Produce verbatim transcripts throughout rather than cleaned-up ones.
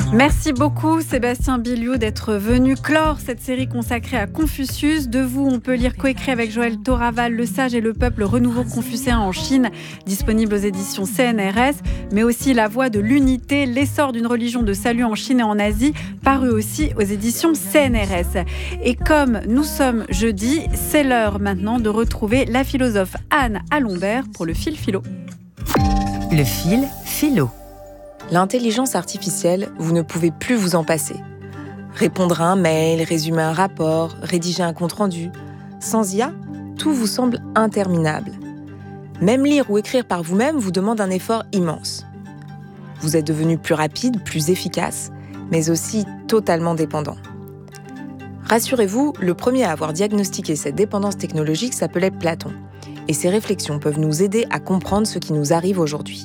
Merci beaucoup Sébastien Biliou d'être venu clore cette série consacrée à Confucius. De vous, on peut lire coécrit avec Joël Toraval, Le Sage et le Peuple, renouveau confucéen en Chine, disponible aux éditions C N R S, mais aussi La Voie de l'unité, l'essor d'une religion de salut en Chine et en Asie, paru aussi aux éditions C N R S. Et comme nous sommes jeudi, c'est l'heure maintenant de retrouver la philosophe Anne Alombert pour le fil philo. Le fil philo. L'intelligence artificielle, vous ne pouvez plus vous en passer. Répondre à un mail, résumer un rapport, rédiger un compte-rendu. Sans I A, tout vous semble interminable. Même lire ou écrire par vous-même vous demande un effort immense. Vous êtes devenu plus rapide, plus efficace, mais aussi totalement dépendant. Rassurez-vous, le premier à avoir diagnostiqué cette dépendance technologique s'appelait Platon. Et ses réflexions peuvent nous aider à comprendre ce qui nous arrive aujourd'hui.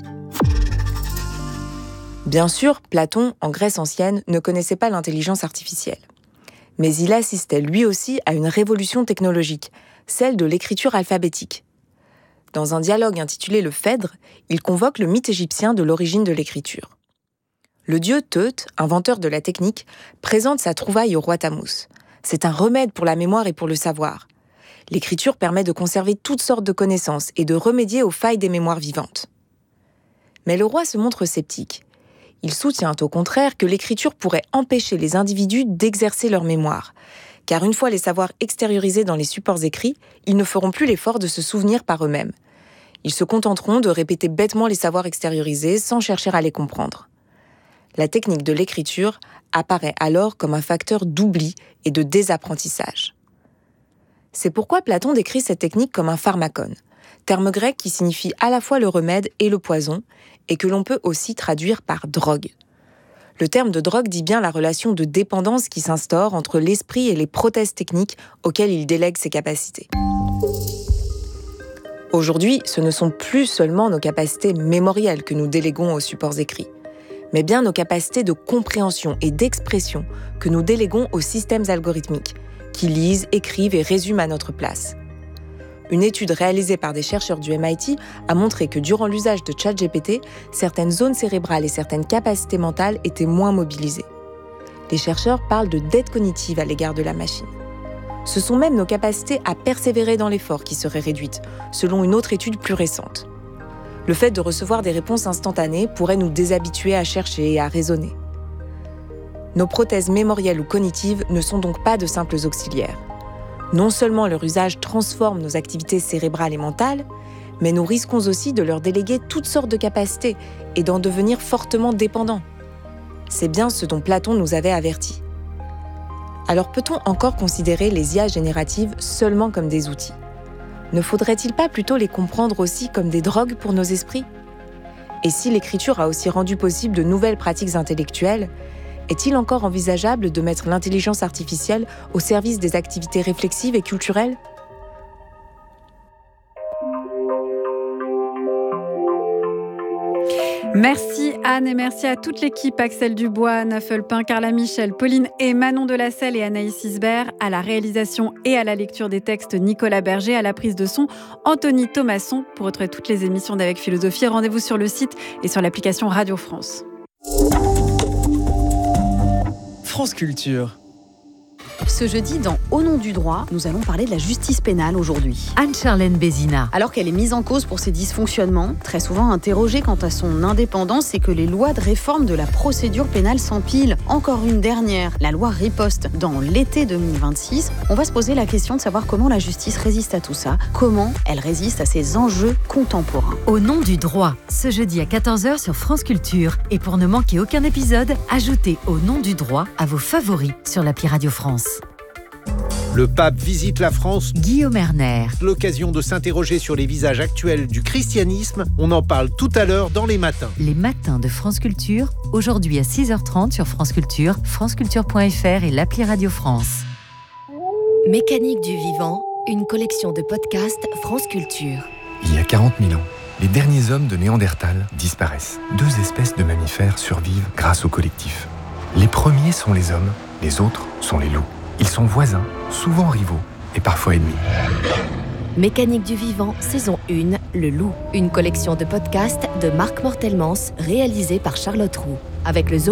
Bien sûr, Platon, en Grèce ancienne, ne connaissait pas l'intelligence artificielle. Mais il assistait lui aussi à une révolution technologique, celle de l'écriture alphabétique. Dans un dialogue intitulé Le Phèdre, il convoque le mythe égyptien de l'origine de l'écriture. Le dieu Teut, inventeur de la technique, présente sa trouvaille au roi Tammuz. C'est un remède pour la mémoire et pour le savoir. L'écriture permet de conserver toutes sortes de connaissances et de remédier aux failles des mémoires vivantes. Mais le roi se montre sceptique. Il soutient au contraire que l'écriture pourrait empêcher les individus d'exercer leur mémoire, car une fois les savoirs extériorisés dans les supports écrits, ils ne feront plus l'effort de se souvenir par eux-mêmes. Ils se contenteront de répéter bêtement les savoirs extériorisés sans chercher à les comprendre. La technique de l'écriture apparaît alors comme un facteur d'oubli et de désapprentissage. C'est pourquoi Platon décrit cette technique comme un pharmakon, terme grec qui signifie à la fois le remède et le poison, et que l'on peut aussi traduire par drogue. Le terme de drogue dit bien la relation de dépendance qui s'instaure entre l'esprit et les prothèses techniques auxquelles il délègue ses capacités. Aujourd'hui, ce ne sont plus seulement nos capacités mémorielles que nous déléguons aux supports écrits, mais bien nos capacités de compréhension et d'expression que nous déléguons aux systèmes algorithmiques, qui lisent, écrivent et résument à notre place. Une étude réalisée par des chercheurs du M I T a montré que durant l'usage de ChatGPT, certaines zones cérébrales et certaines capacités mentales étaient moins mobilisées. Les chercheurs parlent de dette cognitive à l'égard de la machine. Ce sont même nos capacités à persévérer dans l'effort qui seraient réduites, selon une autre étude plus récente. Le fait de recevoir des réponses instantanées pourrait nous déshabituer à chercher et à raisonner. Nos prothèses mémorielles ou cognitives ne sont donc pas de simples auxiliaires. Non seulement leur usage transforme nos activités cérébrales et mentales, mais nous risquons aussi de leur déléguer toutes sortes de capacités et d'en devenir fortement dépendants. C'est bien ce dont Platon nous avait avertis. Alors peut-on encore considérer les I A génératives seulement comme des outils ? Ne faudrait-il pas plutôt les comprendre aussi comme des drogues pour nos esprits ? Et si l'écriture a aussi rendu possible de nouvelles pratiques intellectuelles, est-il encore envisageable de mettre l'intelligence artificielle au service des activités réflexives et culturelles ? Merci Anne et merci à toute l'équipe, Axel Dubois, Anna Fulpin, Carla Michel, Pauline et Manon Delacelle et Anaïs Isbert, à la réalisation et à la lecture des textes Nicolas Berger, à la prise de son Anthony Thomasson. Pour retrouver toutes les émissions d'Avec Philosophie, rendez-vous sur le site et sur l'application Radio France. France Culture. Ce jeudi, dans Au nom du droit, nous allons parler de la justice pénale aujourd'hui. Anne-Charlène Bézina. Alors qu'elle est mise en cause pour ses dysfonctionnements, très souvent interrogée quant à son indépendance et que les lois de réforme de la procédure pénale s'empilent. Encore une dernière, la loi riposte. Dans l'été deux mille vingt-six, on va se poser la question de savoir comment la justice résiste à tout ça, comment elle résiste à ces enjeux contemporains. Au nom du droit, ce jeudi à quatorze heures sur France Culture. Et pour ne manquer aucun épisode, ajoutez Au nom du droit à vos favoris sur l'appli Radio France. Le pape visite la France. Guillaume Erner. L'occasion de s'interroger sur les visages actuels du christianisme. On en parle tout à l'heure dans Les Matins. Les Matins de France Culture, aujourd'hui à six heures trente sur France Culture, franceculture point f r et l'appli Radio France. Mécanique du vivant, une collection de podcasts France Culture. Il y a quarante mille ans, les derniers hommes de Néandertal disparaissent. Deux espèces de mammifères survivent grâce au collectif. Les premiers sont les hommes, les autres sont les loups. Ils sont voisins, souvent rivaux et parfois ennemis. Mécanique du vivant, saison un, Le Loup. Une collection de podcasts de Marc Mortelmans, réalisée par Charlotte Roux. Avec le zoo